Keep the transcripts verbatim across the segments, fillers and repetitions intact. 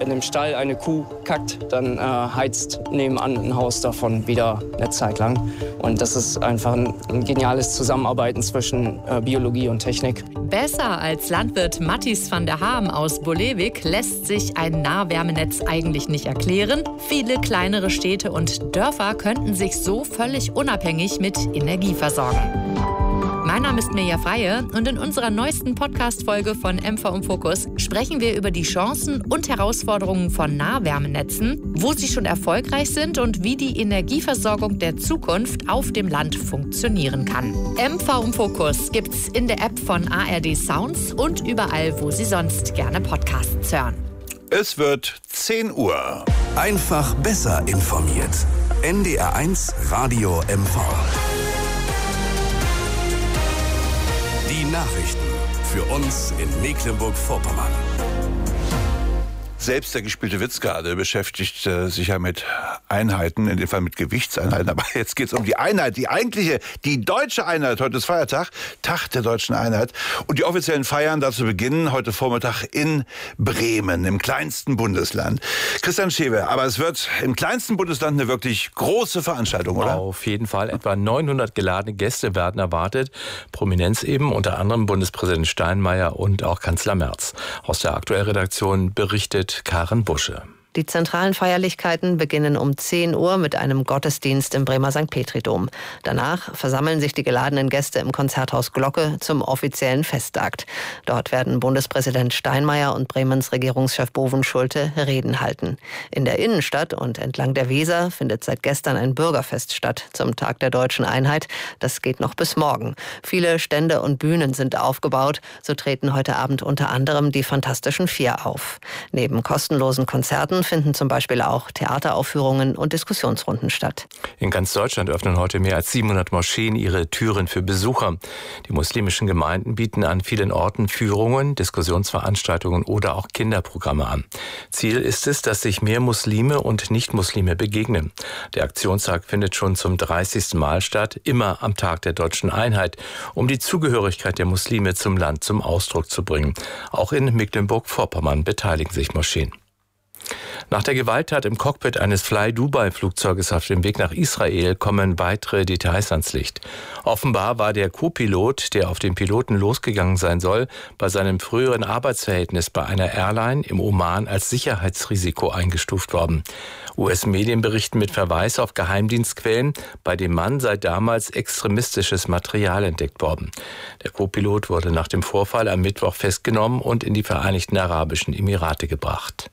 in dem Stall eine Kuh kackt, dann äh, heizt nebenan ein Haus davon wieder eine Zeit lang. Und das ist einfach ein, ein geniales Zusammenarbeiten zwischen äh, Biologie und Technik. Besser als Landwirt Matthijs van der Haam aus Bolewik lässt sich ein Nahwärmenetz eigentlich nicht erklären. Viele kleinere Städte und Dörfer könnten sich so völlig unabhängig mit Energie versorgen. Mein Name ist Mirja Freie und in unserer neuesten Podcast-Folge von M V im Fokus sprechen wir über die Chancen und Herausforderungen von Nahwärmenetzen, wo sie schon erfolgreich sind und wie die Energieversorgung der Zukunft auf dem Land funktionieren kann. M V im Fokus gibt's in der App von A R D Sounds und überall, wo Sie sonst gerne Podcasts hören. Es wird zehn Uhr. Einfach besser informiert. N D R eins Radio M V. Die Nachrichten für uns in Mecklenburg-Vorpommern. Selbst der gespielte Witz gerade beschäftigt äh, sich ja mit Einheiten, in dem Fall mit Gewichtseinheiten. Aber jetzt geht es um die Einheit, die eigentliche, die deutsche Einheit. Heute ist Feiertag, Tag der deutschen Einheit. Und die offiziellen Feiern dazu beginnen heute Vormittag in Bremen, im kleinsten Bundesland. Christian Schewe, aber es wird im kleinsten Bundesland eine wirklich große Veranstaltung, oder? Auf jeden Fall. Etwa neunhundert geladene Gäste werden erwartet. Prominenz eben, unter anderem Bundespräsident Steinmeier und auch Kanzler Merz. Aus der Aktuell-Redaktion berichtet Karen Busche. Die zentralen Feierlichkeiten beginnen um zehn Uhr mit einem Gottesdienst im Bremer Sankt Petri-Dom. Danach versammeln sich die geladenen Gäste im Konzerthaus Glocke zum offiziellen Festakt. Dort werden Bundespräsident Steinmeier und Bremens Regierungschef Bovenschulte Reden halten. In der Innenstadt und entlang der Weser findet seit gestern ein Bürgerfest statt zum Tag der deutschen Einheit. Das geht noch bis morgen. Viele Stände und Bühnen sind aufgebaut. So treten heute Abend unter anderem die Fantastischen Vier auf. Neben kostenlosen Konzerten finden zum Beispiel auch Theateraufführungen und Diskussionsrunden statt. In ganz Deutschland öffnen heute mehr als siebenhundert Moscheen ihre Türen für Besucher. Die muslimischen Gemeinden bieten an vielen Orten Führungen, Diskussionsveranstaltungen oder auch Kinderprogramme an. Ziel ist es, dass sich mehr Muslime und Nicht-Muslime begegnen. Der Aktionstag findet schon zum dreißigsten Mal statt, immer am Tag der deutschen Einheit, um die Zugehörigkeit der Muslime zum Land zum Ausdruck zu bringen. Auch in Mecklenburg-Vorpommern beteiligen sich Moscheen. Nach der Gewalttat im Cockpit eines Fly-Dubai-Flugzeuges auf dem Weg nach Israel kommen weitere Details ans Licht. Offenbar war der Co-Pilot, der auf den Piloten losgegangen sein soll, bei seinem früheren Arbeitsverhältnis bei einer Airline im Oman als Sicherheitsrisiko eingestuft worden. U S-Medien berichten mit Verweis auf Geheimdienstquellen, bei dem Mann sei damals extremistisches Material entdeckt worden. Der Co-Pilot wurde nach dem Vorfall am Mittwoch festgenommen und in die Vereinigten Arabischen Emirate gebracht.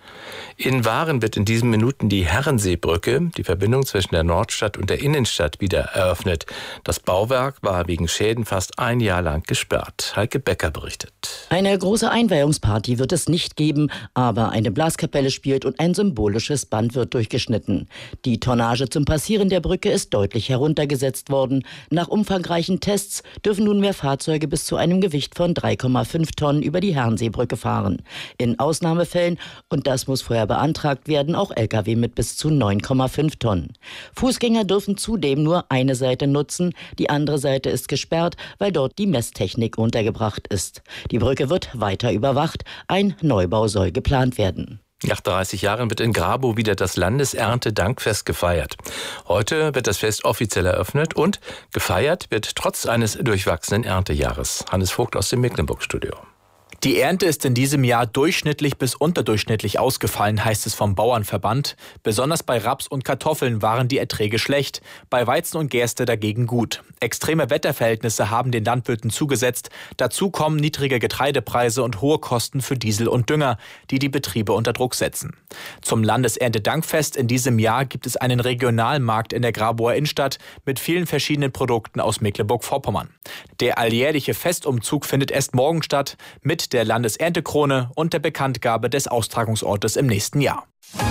In Waren wird in diesen Minuten die Herrenseebrücke, die Verbindung zwischen der Nordstadt und der Innenstadt, wieder eröffnet. Das Bauwerk war wegen Schäden fast ein Jahr lang gesperrt. Heike Becker berichtet. Eine große Einweihungsparty wird es nicht geben, aber eine Blaskapelle spielt und ein symbolisches Band wird durchgeschnitten. Die Tonnage zum Passieren der Brücke ist deutlich heruntergesetzt worden. Nach umfangreichen Tests dürfen nunmehr Fahrzeuge bis zu einem Gewicht von drei Komma fünf Tonnen über die Herrenseebrücke fahren. In Ausnahmefällen, und das muss vorher beantragt werden, auch L K W mit bis zu neun Komma fünf Tonnen. Fußgänger dürfen zudem nur eine Seite nutzen, die andere Seite ist gesperrt, weil dort die Messtechnik untergebracht ist. Die Brücke wird weiter überwacht, ein Neubau soll geplant werden. Nach dreißig Jahren wird in Grabow wieder das Landeserntedankfest gefeiert. Heute wird das Fest offiziell eröffnet und gefeiert wird trotz eines durchwachsenen Erntejahres. Hannes Vogt aus dem Mecklenburg-Studio. Die Ernte ist in diesem Jahr durchschnittlich bis unterdurchschnittlich ausgefallen, heißt es vom Bauernverband. Besonders bei Raps und Kartoffeln waren die Erträge schlecht, bei Weizen und Gerste dagegen gut. Extreme Wetterverhältnisse haben den Landwirten zugesetzt. Dazu kommen niedrige Getreidepreise und hohe Kosten für Diesel und Dünger, die die Betriebe unter Druck setzen. Zum Landeserntedankfest in diesem Jahr gibt es einen Regionalmarkt in der Grabower Innenstadt mit vielen verschiedenen Produkten aus Mecklenburg-Vorpommern. Der alljährliche Festumzug findet erst morgen statt, mit der Landeserntekrone und der Bekanntgabe des Austragungsortes im nächsten Jahr.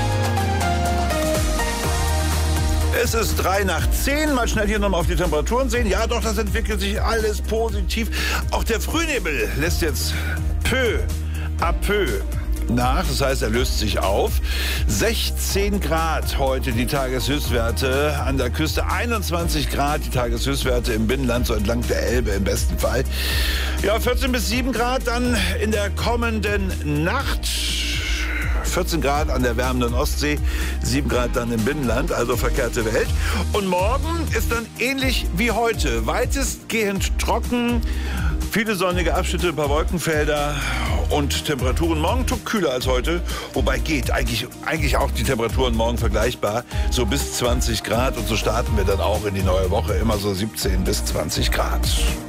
Es ist drei nach zehn. Mal schnell hier nochmal auf die Temperaturen sehen. Ja, doch, das entwickelt sich alles positiv. Auch der Frühnebel lässt jetzt peu à peu nach. Das heißt, er löst sich auf. sechzehn Grad heute die Tageshöchstwerte an der Küste. einundzwanzig Grad die Tageshöchstwerte im Binnenland, so entlang der Elbe im besten Fall. Ja, vierzehn bis sieben Grad dann in der kommenden Nacht. vierzehn Grad an der wärmenden Ostsee, sieben Grad dann im Binnenland, also verkehrte Welt. Und morgen ist dann ähnlich wie heute, weitestgehend trocken, viele sonnige Abschnitte, ein paar Wolkenfelder und Temperaturen morgen tuck kühler als heute. Wobei geht eigentlich, eigentlich auch die Temperaturen morgen vergleichbar, so bis zwanzig Grad. Und so starten wir dann auch in die neue Woche, immer so siebzehn bis zwanzig Grad.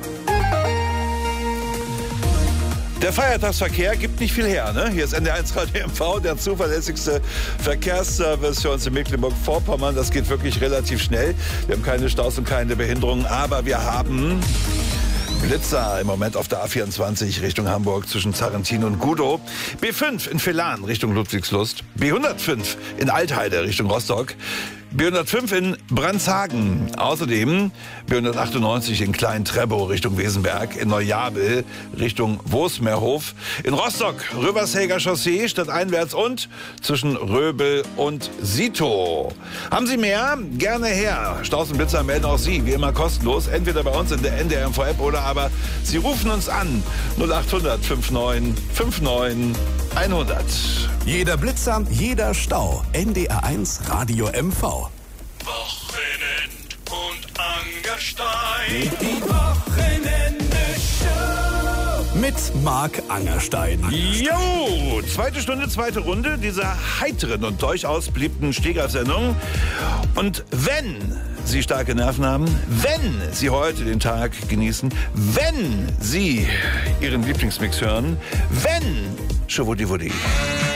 Der Feiertagsverkehr gibt nicht viel her, ne? Hier ist N D R eins Radio M V, der zuverlässigste Verkehrsservice für uns in Mecklenburg-Vorpommern. Das geht wirklich relativ schnell. Wir haben keine Staus und keine Behinderungen, aber wir haben Blitzer im Moment auf der A vierundzwanzig Richtung Hamburg zwischen Zarrentin und Gudow. B fünf in Velan Richtung Ludwigslust. B hundertfünf in Altheide Richtung Rostock. B hundertfünf in Brandshagen. Außerdem B hundertachtundneunzig in Klein-Treppow Richtung Wesenberg. In Neujabel Richtung Wosmerhof. In Rostock Rövershäger Chaussee stadteinwärts und zwischen Röbel und Sito. Haben Sie mehr? Gerne her. Staus und Blitzer melden auch Sie, wie immer kostenlos. Entweder bei uns in der N D R M V-App oder aber Sie rufen uns an. null achthundert neunundfünfzig neunundfünfzig hundert. Jeder Blitzer, jeder Stau. N D R eins Radio M V. Wochenend und Angerstein. Die Wochenende-Show. Mit Marc Angerstein. Jo, zweite Stunde, zweite Runde dieser heiteren und durchaus beliebten Stegart-Sendung. Und wenn Sie starke Nerven haben, wenn Sie heute den Tag genießen, wenn Sie Ihren Lieblingsmix hören, wenn Schwudiwudi.